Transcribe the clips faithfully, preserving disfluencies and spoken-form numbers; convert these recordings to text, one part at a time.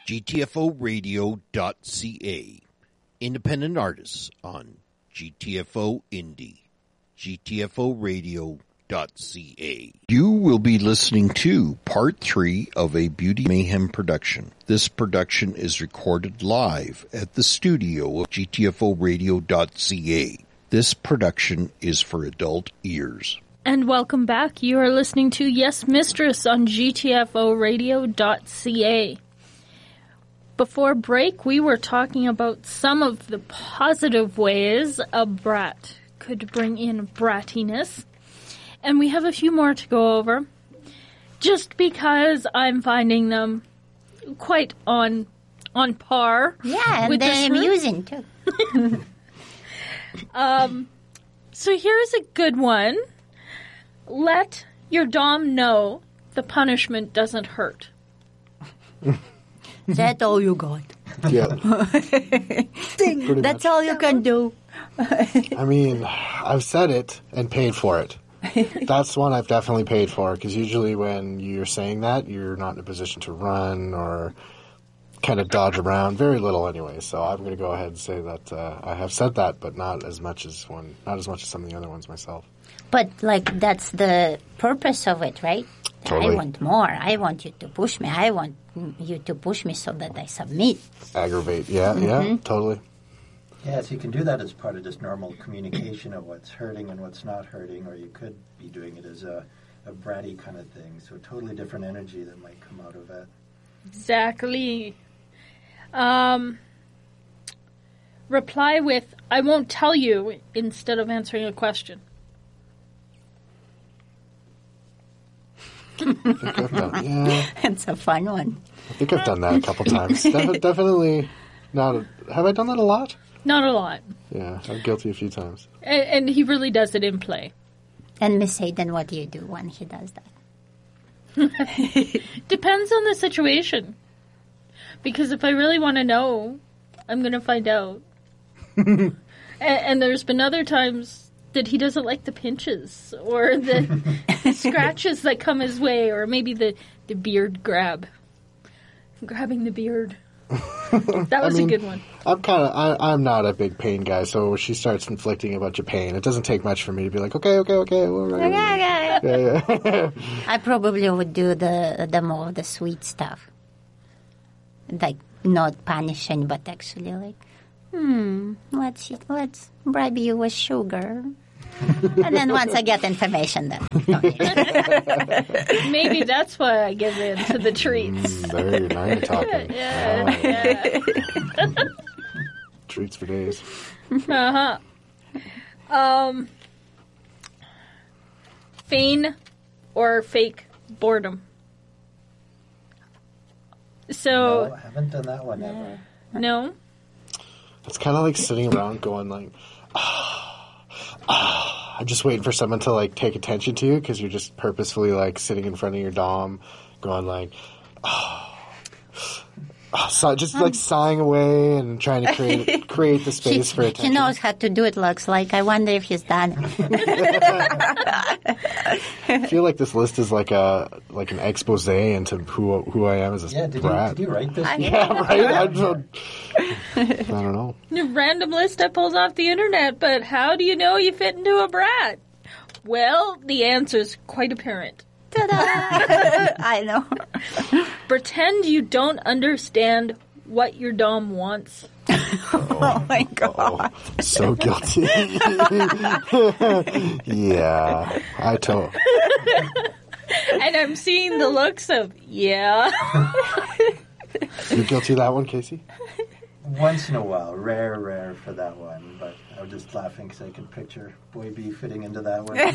G T F O radio dot C A. Independent artists on G T F O Indie. G T F O radio dot C A. You will be listening to part three of a Beauty Mayhem production. This production is recorded live at the studio of G T F O radio dot C A. This production is for adult ears. And welcome back. You are listening to Yes Mistress on G T F O radio dot C A. Before break, we were talking about some of the positive ways a brat could bring in brattiness. And we have a few more to go over. Just because I'm finding them quite on on par. Yeah, and they're amusing too. um, so here's a good one. Let your dom know the punishment doesn't hurt. That's all you got. Yeah. That's all you can do. I mean, I've said it and paid for it. That's one I've definitely paid for, because usually when you're saying that, you're not in a position to run or kind of dodge around. Very little anyway. So I'm going to go ahead and say that uh, I have said that, but not as much as one, not as much as some of the other ones myself. But, like, that's the purpose of it, right? Totally. I want more. I want you to push me. I want you to push me so that I submit. Aggravate. Yeah, mm-hmm. yeah, totally. Yeah, so you can do that as part of just normal communication of what's hurting and what's not hurting, or you could be doing it as a, a bratty kind of thing. So a totally different energy that might come out of it. Exactly. Um, reply with, I won't tell you, instead of answering a question. I think I've done, yeah. It's a fun one. I think I've done that a couple times. Def- definitely not. A, have I done that a lot? Not a lot. Yeah, I'm guilty a few times. And, and he really does it in play. And Miss Hayden, what do you do when he does that? Depends on the situation. Because if I really want to know, I'm going to find out. and, and there's been other times that he doesn't like the pinches or the scratches that come his way, or maybe the, the beard grab. Grabbing the beard. That was I mean, a good one. I'm kind of, I'm not a big pain guy, so she starts inflicting a bunch of pain. It doesn't take much for me to be like, okay, okay, okay. okay, okay. Yeah, yeah. I probably would do the, the more of the sweet stuff. Like, not punishing, but actually like, hmm, let's, let's bribe you with sugar. And then once I get information, then. Maybe that's why I give in to the treats. Mm, there you now you're talking. Yeah, oh. yeah. Treats for days. Uh-huh. Um, feign or fake boredom. So. No, I haven't done that one ever. No? It's kind of like sitting around going like, ah. Ah, I'm just waiting for someone to like take attention to you, because you're just purposefully like sitting in front of your dom, going like, oh, oh so just like sighing away and trying to create create the space he, for attention. He knows how to do it. Looks like. I wonder if he's done. I feel like this list is like a like an expose into who who I am as a yeah, did brat. You, did you write this? Yeah, right. I don't, I don't know. A random list I pulled off the internet, but how do you know you fit into a brat? Well, the answer's quite apparent. Ta-da! I know. Pretend you don't understand what your dom wants. Oh, my God. Oh, so guilty. Yeah, I told. And I'm seeing the looks of, yeah. You guilty of that one, Casey? Once in a while. Rare, rare for that one. But I was just laughing because I could picture Boy B fitting into that one.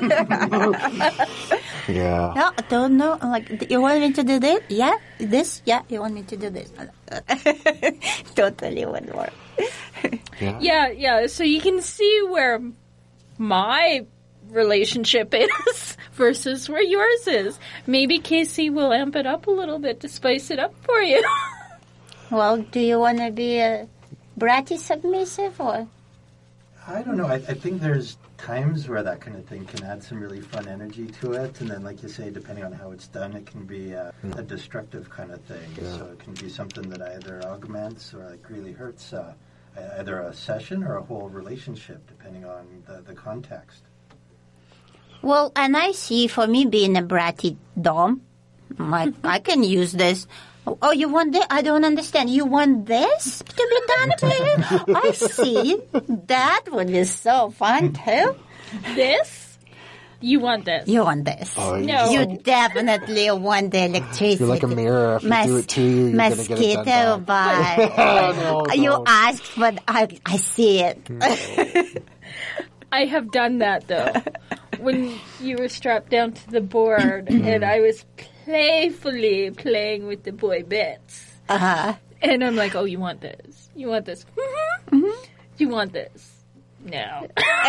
Yeah. No, I don't know. Like, you want me to do this? Yeah? This? Yeah, you want me to do this? Totally would work. Yeah. Yeah, yeah. So you can see where my relationship is versus where yours is. Maybe Casey will amp it up a little bit to spice it up for you. Well, do you want to be a bratty submissive or? I don't know. I, I think there's times where that kind of thing can add some really fun energy to it, and then, like you say, depending on how it's done, it can be a, mm. a destructive kind of thing. Yeah. So it can be something that either augments or like really hurts uh, either a session or a whole relationship, depending on the, the context. Well, and I see, for me being a bratty dom, like I can use this. Oh, you want this? I don't understand. You want this to be done to you? I see. That would be so fun, too. This? You want this? You want this. Oh, no. You definitely want the electricity. You're like a mirror. If Mas- you do it to you, you're going to get it done back. no, no. You asked, but I, I see it. No. I have done that, though. When you were strapped down to the board and I was playfully playing with the boy bits. Uh-huh. And I'm like, oh, you want this? You want this? Mm-hmm. Mm-hmm. You want this? No.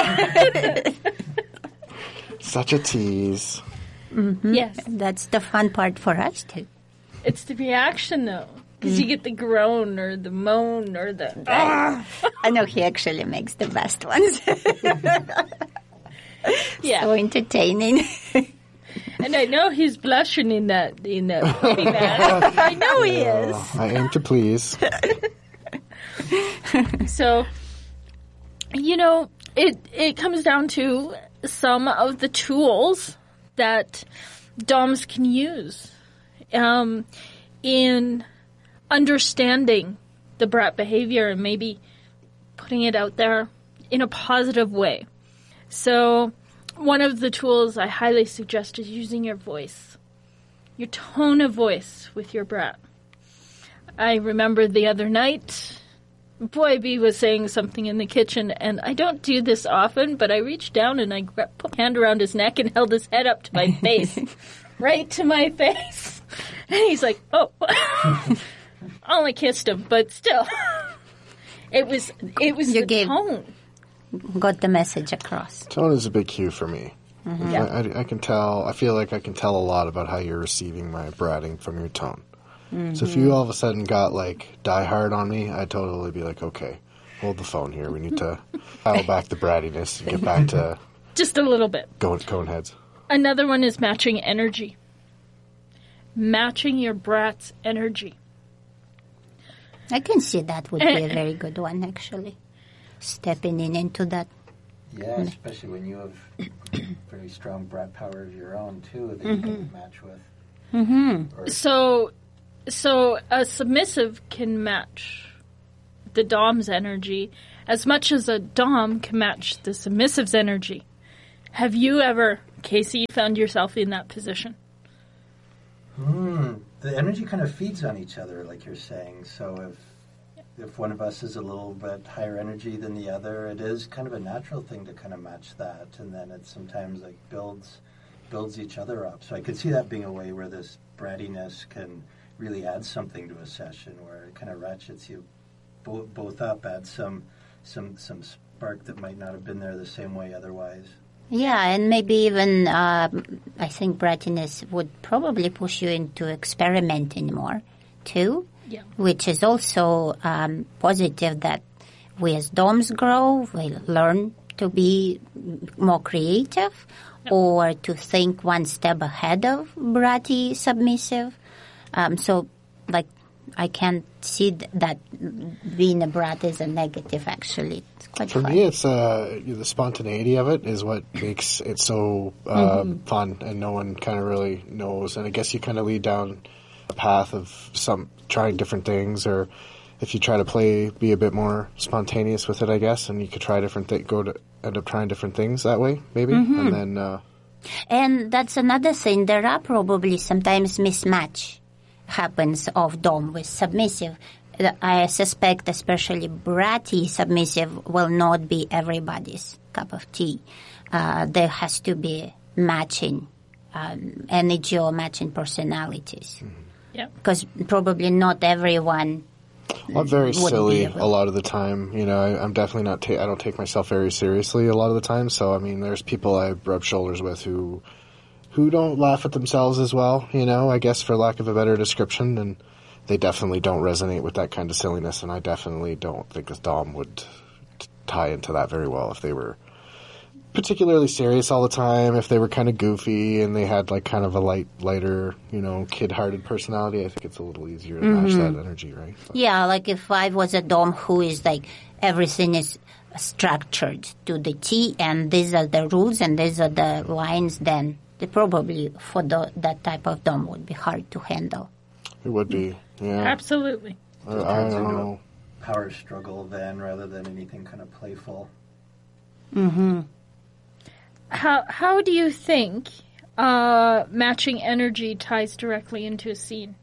Such a tease. Mm-hmm. Yes. That's the fun part for us, too. It's the reaction, though. Because mm. you get the groan or the moan or the... Right. I know he actually makes the best ones. Yeah. So entertaining. And I know he's blushing in that in that pretty man. I know he yeah, is. I aim to please. So, you know, it it comes down to some of the tools that doms can use um, in understanding the brat behavior and maybe putting it out there in a positive way. So one of the tools I highly suggest is using your voice, your tone of voice with your brat. I remember the other night, Boy B was saying something in the kitchen, and I don't do this often, but I reached down and I put my hand around his neck and held his head up to my face, right to my face. And he's like, oh. I only kissed him, but still. It was, it was you the gave- tone. Got the message across. Tone is a big cue for me. Mm-hmm. Yeah. I, I, I can tell, I feel like I can tell a lot about how you're receiving my bratting from your tone. Mm-hmm. So if you all of a sudden got like die hard on me, I'd totally be like, okay, hold the phone here. We need to dial back the brattiness and get back to just a little bit. Going, cone heads. Another one is matching energy. Matching your brat's energy. I can see that would be a very good one, actually. Stepping in into that. Yeah, especially when you have very strong brat power of your own, too, that mm-hmm. you can match with. Mm-hmm. Or so, so a submissive can match the dom's energy as much as a dom can match the submissive's energy. Have you ever, Casey, found yourself in that position? Hmm. The energy kind of feeds on each other, like you're saying. So if if one of us is a little bit higher energy than the other, it is kind of a natural thing to kind of match that, and then it sometimes like builds builds each other up. So I could see that being a way where this brattiness can really add something to a session, where it kind of ratchets you bo- both up, adds some some some spark that might not have been there the same way otherwise. Yeah, and maybe even uh, I think brattiness would probably push you into experimenting more, too. Yeah. Which is also um, positive that we as doms grow, we learn to be more creative yep. or to think one step ahead of bratty submissive. Um, so, like, I can't see th- that being a brat is a negative, actually. It's quite For fun. me, it's uh, the spontaneity of it is what makes it so uh, mm-hmm. fun, and no one kind of really knows. And I guess you kind of lead down a path of some trying different things, or if you try to play, be a bit more spontaneous with it, I guess, and you could try different things, go to end up trying different things that way, maybe, mm-hmm. and then. Uh, and that's another thing. There are probably sometimes mismatch happens of dom with submissive. I suspect, especially bratty submissive, will not be everybody's cup of tea. Uh, there has to be matching um, energy or matching personalities. Mm-hmm. Yeah, because probably not everyone. I'm very silly a lot of the time. You know, I, I'm definitely not. Ta- I don't take myself very seriously a lot of the time. So I mean, there's people I rub shoulders with who, who don't laugh at themselves as well. You know, I guess for lack of a better description, and they definitely don't resonate with that kind of silliness. And I definitely don't think a dom would t- tie into that very well. If they were particularly serious all the time, if they were kind of goofy and they had like kind of a light, lighter, you know, kid-hearted personality, I think it's a little easier to match that energy, right? But, Yeah, like if I was a dom who is like everything is structured to the T, and these are the rules and these are the lines, then they probably for the, that type of dom would be hard to handle. it would be, yeah. Absolutely. I, I don't know. Power struggle then, rather than anything kind of playful. How how do you think uh, matching energy ties directly into a scene?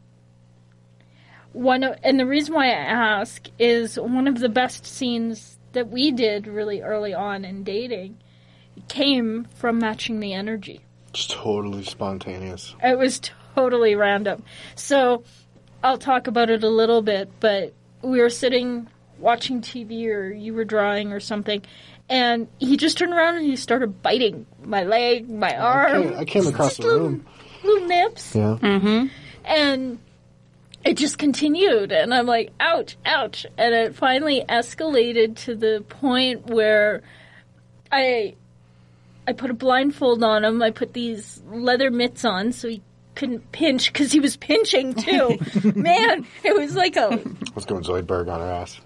One of, and the reason why I ask is one of the best scenes that we did really early on in dating came from matching the energy. It's totally spontaneous. It was totally random. So I'll talk about it a little bit, but we were sitting watching T V or you were drawing or something, and he just turned around and he started biting my leg, my I arm. came, I came across the room. Little nips. Yeah. And it just continued, and I'm like, ouch, ouch. And it finally escalated to the point where I I put a blindfold on him. I put these leather mitts on so he couldn't pinch, because he was pinching too. Man, it was like a Let's go Zoidberg on her ass.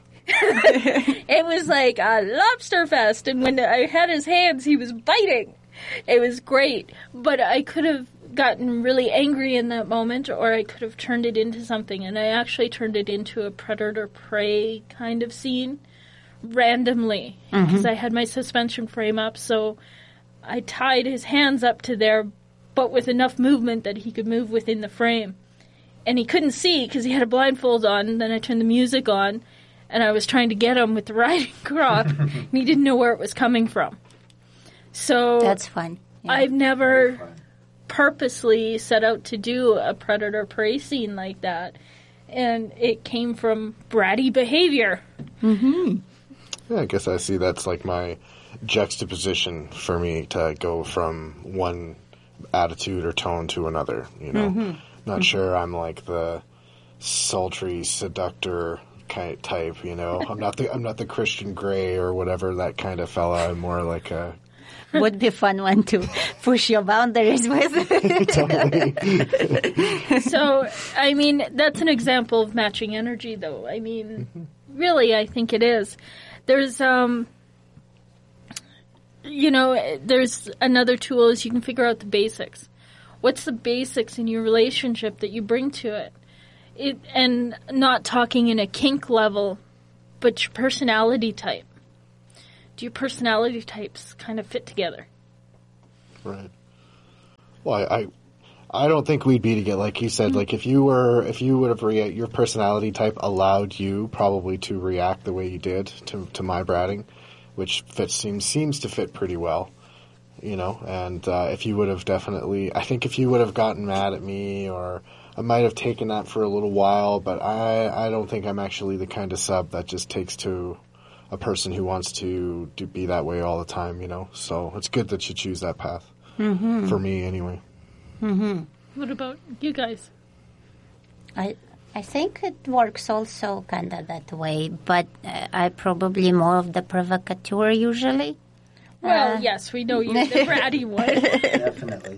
it was like a lobster fest, and when I had his hands, he was biting. It was great, but I could have gotten really angry in that moment, or I could have turned it into something, and I actually turned it into a predator-prey kind of scene randomly, because I had my suspension frame up, so I tied his hands up to there, but with enough movement that he could move within the frame. And he couldn't see because he had a blindfold on, and then I turned the music on, and I was trying to get him with the riding crop, and he didn't know where it was coming from. So That's fun. Yeah. I've never purposely set out to do a predator-prey scene like that, and it came from bratty behavior. Yeah, I guess I see that's like my juxtaposition for me to go from one attitude or tone to another, you know. Not sure I'm like the sultry seductor kind type, you know. I'm not the I'm not the Christian Grey or whatever that kind of fella. I'm more like a Would be fun one to push your boundaries with. So, I mean, that's an example of matching energy, though. I mean, really, I think it is. There's, um, you know, there's another tool is you can figure out the basics. What's the basics in your relationship that you bring to it? It and not talking in a kink level, but your personality type. Do your personality types kind of fit together? Right. Well, I, I, I don't think we'd be together. Like you said, like if you were, if you would have rea- your personality type allowed you probably to react the way you did to to my bratting, which fits seems seems to fit pretty well, you know. And uh, if you would have definitely, I think if you would have gotten mad at me, or I might have taken that for a little while, but I I don't think I'm actually the kind of sub that just takes to a person who wants to, to be that way all the time, you know. So it's good that you choose that path. Mm-hmm. For me, anyway. Mm-hmm. What about you guys? I I think it works also kind of that way, but uh, I probably more of the provocateur usually. Well, Uh, yes, we know you're the bratty one. Definitely.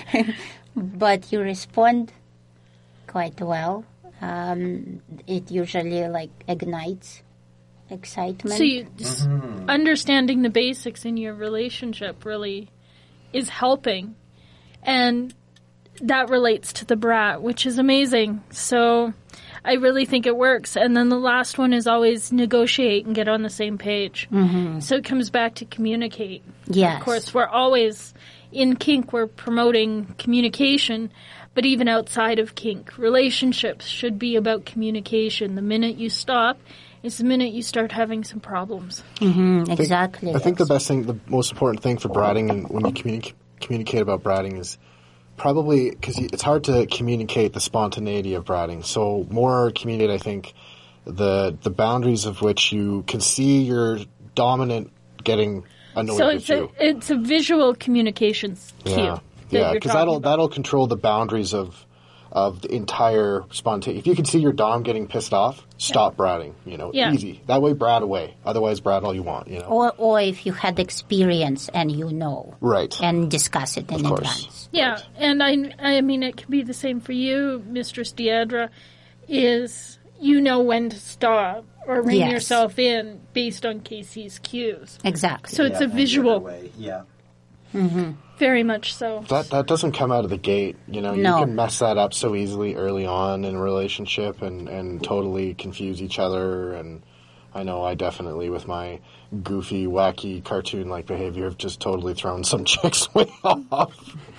But you respond quite well. Um, it usually like ignites excitement. So you, s- understanding the basics in your relationship really is helping. And that relates to the brat, which is amazing. So I really think it works. And then the last one is always negotiate and get on the same page. Mm-hmm. So it comes back to communicate. Yes. Of course, we're always, in kink, we're promoting communication. But even outside of kink, relationships should be about communication. The minute you stop is the minute you start having some problems. Mm, I think- exactly. I think the best thing, the most important thing for bratting, and when you communi- communicate about bratting, is probably because it's hard to communicate the spontaneity of bratting. So more communicate, I think, the the boundaries of which you can see your dominant getting annoyed So with it's you. a, it's a visual communications cue. Yeah, that yeah, you're because talking that'll about. that'll control the boundaries of of the entire spontaneous. If you can see your dom getting pissed off, stop yeah. bratting. You know, yeah. easy. That way, brat away. Otherwise, brat all you want. You know, or or if you had experience and you know, right, and discuss it in of advance. Yeah, right. and I I mean it can be the same for you, Mistress Deidre. Is you know when to stop or rein yes. yourself in based on K C's cues. Exactly. So it's yeah, a visual. way. Yeah. Mm-hmm. Very much so. That that doesn't come out of the gate. You know, no. you can mess that up so easily early on in a relationship and, and totally confuse each other. And I know I definitely, with my goofy, wacky, cartoon-like behavior, have just totally thrown some chicks way off.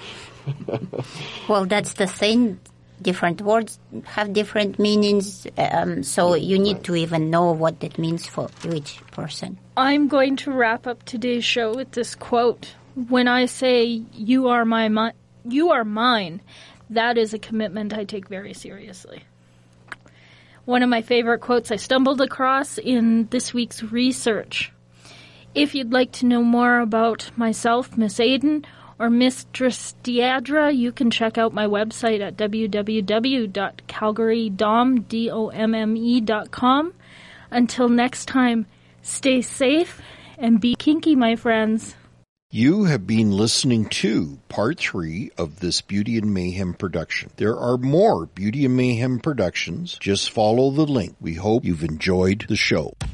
Well, that's the thing. Different words have different meanings, um, so you need right. to even know what that means for each person. I'm going to wrap up today's show with this quote. When I say you are my mi- you are mine, that is a commitment I take very seriously. One of my favorite quotes I stumbled across in this week's research. If you'd like to know more about myself, Miss Aiden, or Mistress Deidre, you can check out my website at w w w dot calgary dom dot com. Until next time, stay safe and be kinky, my friends. You have been listening to part three of this Beauty and Mayhem production. There are more Beauty and Mayhem productions. Just follow the link. We hope you've enjoyed the show.